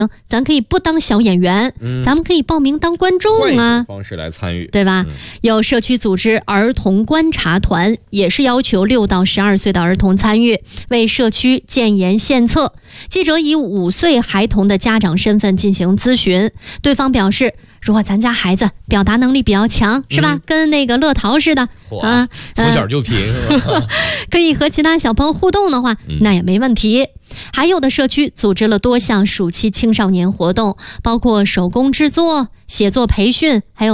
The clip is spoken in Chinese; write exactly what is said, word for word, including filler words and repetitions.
咱可以不当小演员，嗯、咱们可以报名当观众啊， 方式来参与， 对吧？嗯、有社区组织儿童观察团，也是要求六到十二岁的儿童参与，为社区建言献策。记者以五岁孩童的家长身份进行咨询，对方表示，如果咱家孩子表达能力比较强，是吧？嗯、跟那个乐淘似的啊，从小就拼，呃、 可以和其他小朋友互动的话，嗯、那也没问题。还有的社区组织了多项暑期青少年活动，包括手工制作、写作培训，还有